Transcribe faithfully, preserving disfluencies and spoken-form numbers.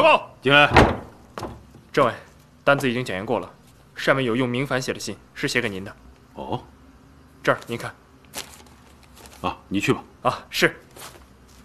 报， 进来。 政委，单子已经检验过了，上面有用明矾写的信，是写给您的。 哦， 这儿您看。 啊，你去吧。 啊，是。